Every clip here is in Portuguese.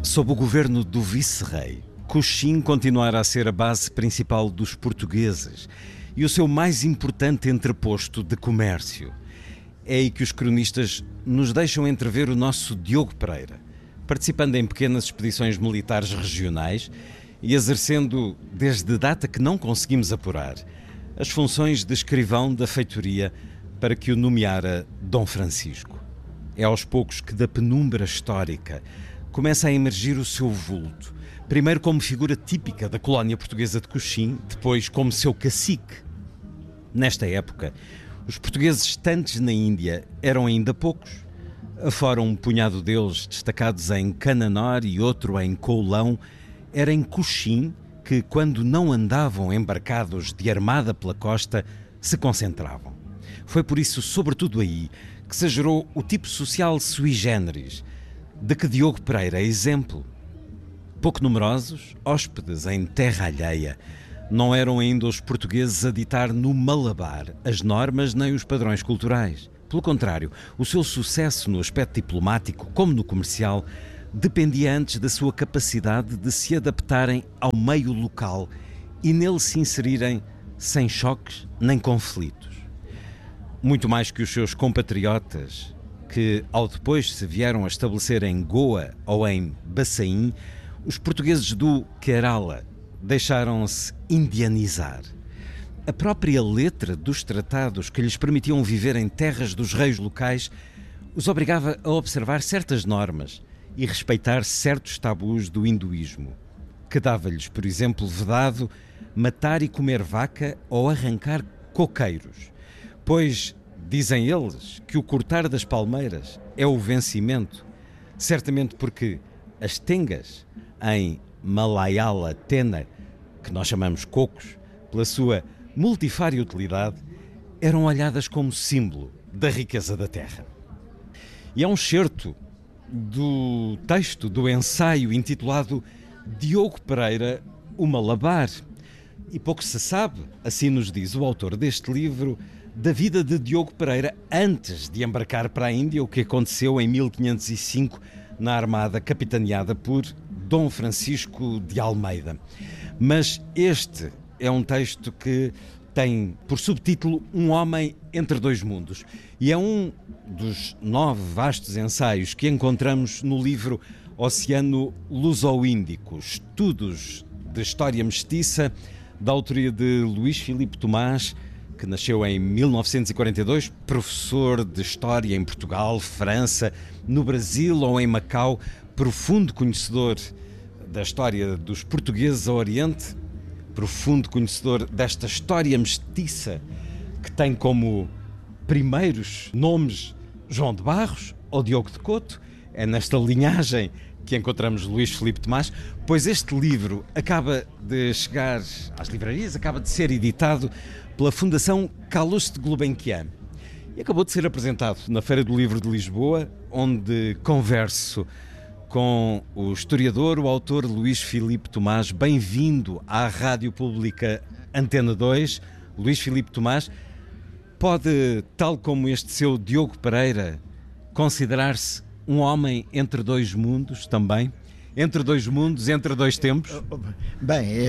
Sob o governo do vice-rei, Coxim continuara a ser a base principal dos portugueses e o seu mais importante entreposto de comércio. É aí que os cronistas nos deixam entrever o nosso Diogo Pereira, participando em pequenas expedições militares regionais e exercendo, desde data que não conseguimos apurar, as funções de escrivão da feitoria para que o nomeara Dom Francisco. É aos poucos que da penumbra histórica começa a emergir o seu vulto, primeiro como figura típica da colónia portuguesa de Coxim, depois como seu cacique. Nesta época, os portugueses estantes na Índia eram ainda poucos, afora um punhado deles destacados em Cananor e outro em Coulão. Era em Coxim que, quando não andavam embarcados de armada pela costa, se concentravam. Foi por isso, sobretudo aí, que se gerou o tipo social sui generis, de que Diogo Pereira é exemplo. Pouco numerosos, hóspedes em terra alheia, não eram ainda os portugueses a ditar no Malabar as normas nem os padrões culturais. Pelo contrário, o seu sucesso no aspecto diplomático, como no comercial, dependia antes da sua capacidade de se adaptarem ao meio local e nele se inserirem sem choques nem conflitos. Muito mais que os seus compatriotas, que ao depois se vieram a estabelecer em Goa ou em Bassaim, os portugueses do Kerala deixaram-se indianizar. A própria letra dos tratados que lhes permitiam viver em terras dos reis locais os obrigava a observar certas normas e respeitar certos tabus do hinduísmo, que dava-lhes, por exemplo, vedado matar e comer vaca ou arrancar coqueiros, pois dizem eles que o cortar das palmeiras é o vencimento, certamente porque as tengas, em Malayala Tena, que nós chamamos cocos, pela sua multifária utilidade, eram olhadas como símbolo da riqueza da terra. E é um excerto do texto do ensaio intitulado Diogo Pereira, o Malabar. E pouco se sabe, assim nos diz o autor deste livro, da vida de Diogo Pereira antes de embarcar para a Índia, o que aconteceu em 1505 na armada capitaneada por Dom Francisco de Almeida. Mas este é um texto que tem por subtítulo Um Homem entre Dois Mundos e é um dos 9 vastos ensaios que encontramos no livro Oceano Luso-Índico, Estudos de História Mestiça, da autoria de Luís Filipe Tomás, que nasceu em 1942, professor de História em Portugal, França, no Brasil ou em Macau, profundo conhecedor da história dos portugueses ao Oriente, profundo conhecedor desta história mestiça que tem como primeiros nomes João de Barros ou Diogo de Couto. É nesta linhagem que encontramos Luís Filipe Tomás, pois este livro acaba de chegar às livrarias, acaba de ser editado pela Fundação Calouste Gulbenkian e acabou de ser apresentado na Feira do Livro de Lisboa, onde converso com o historiador, o autor Luís Filipe Tomás. Bem-vindo à Rádio Pública Antena 2. Luís Filipe Tomás, pode, tal como este seu Diogo Pereira, considerar-se um homem entre dois mundos também? Entre dois mundos, entre dois tempos? Bem,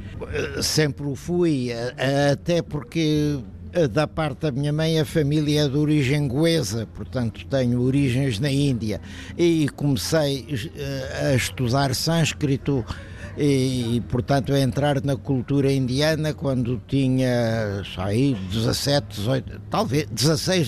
sempre o fui, até porque da parte da minha mãe a família é de origem goesa, portanto tenho origens na Índia e comecei a estudar sânscrito e portanto a entrar na cultura indiana quando tinha aí 17, 18, talvez 16,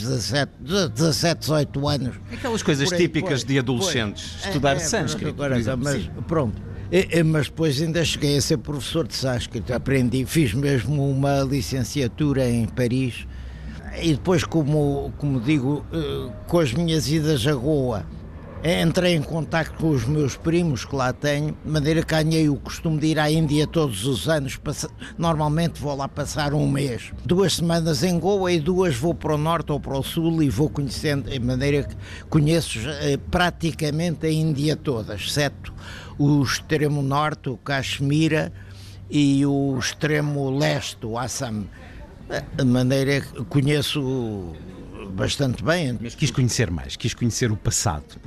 17, 18 anos. Aquelas coisas típicas de adolescentes, estudar sânscrito, por exemplo. Mas pronto. Mas depois ainda cheguei a ser professor de sânscrito, aprendi, fiz mesmo uma licenciatura em Paris e depois, como digo, com as minhas idas a Goa, entrei em contacto com os meus primos que lá tenho, de maneira que ganhei o costume de ir à Índia todos os anos, normalmente vou lá passar um mês, 2 semanas em Goa e 2 vou para o norte ou para o sul e vou conhecendo, de maneira que conheço praticamente a Índia toda, exceto o extremo norte, o Caxemira, e o extremo leste, o Assam, de maneira que conheço bastante bem. Mas quis conhecer mais, quis conhecer o passado. Pois,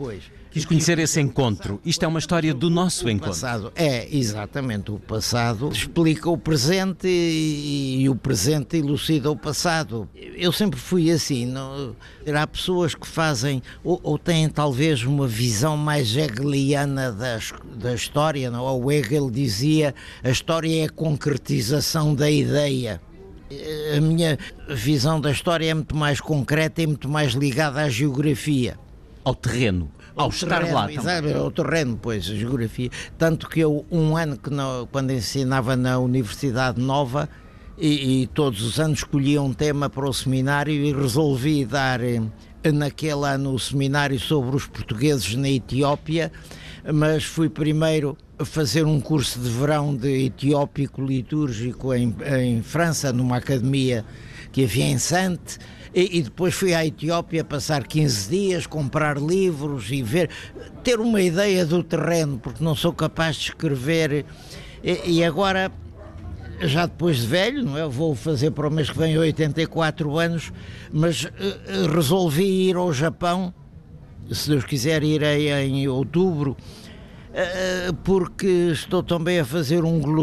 Quis conhecer esse encontro. Isto é uma história do nosso encontro. Passado, exatamente, o passado explica o presente e o presente elucida o passado. Eu sempre fui assim, não, há pessoas que fazem ou têm talvez uma visão mais hegeliana da história, não? O Hegel dizia, a história é a concretização da ideia. A minha visão da história é muito mais concreta e muito mais ligada à geografia. Ao terreno. Ao estar terreno, lá também. Ao terreno, pois, a geografia. Tanto que eu, um ano quando ensinava na Universidade Nova, e todos os anos escolhia um tema para o seminário e resolvi dar naquele ano o seminário sobre os portugueses na Etiópia, mas fui primeiro a fazer um curso de verão de etiópico litúrgico em França, numa academia que havia em Sante. E depois fui à Etiópia passar 15 dias, comprar livros e ter uma ideia do terreno, porque não sou capaz de escrever. E agora, já depois de velho, não é? Vou fazer para o mês que vem 84 anos, mas resolvi ir ao Japão, se Deus quiser irei em outubro, porque estou também a fazer um